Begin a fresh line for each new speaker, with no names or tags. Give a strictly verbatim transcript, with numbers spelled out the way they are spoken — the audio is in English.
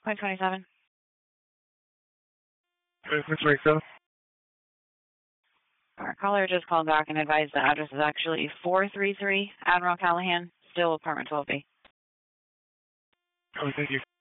Point twenty-seven.
Point twenty-seven.
Our caller just called back and advised the address is actually four thirty-three Admiral Callahan, still apartment twelve B.
Oh, thank you.